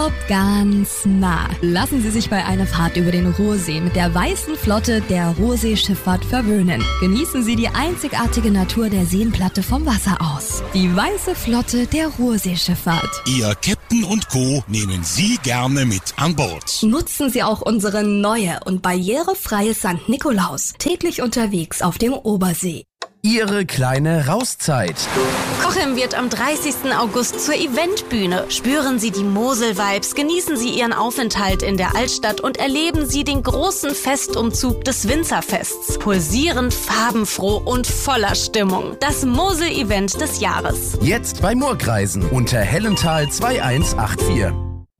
Ganz nah. Lassen Sie sich bei einer Fahrt über den Ruhrsee mit der Weißen Flotte der Ruhrseeschifffahrt verwöhnen. Genießen Sie die einzigartige Natur der Seenplatte vom Wasser aus. Die Weiße Flotte der Ruhrseeschifffahrt. Ihr Captain und Co. nehmen Sie gerne mit an Bord. Nutzen Sie auch unsere neue und barrierefreie St. Nikolaus. Täglich unterwegs auf dem Obersee. Ihre kleine Rauszeit. Cochem wird am 30. August zur Eventbühne. Spüren Sie die Mosel-Vibes, genießen Sie Ihren Aufenthalt in der Altstadt und erleben Sie den großen Festumzug des Winzerfests. Pulsierend, farbenfroh und voller Stimmung. Das Mosel-Event des Jahres. Jetzt bei Murkreisen unter Hellental 2184.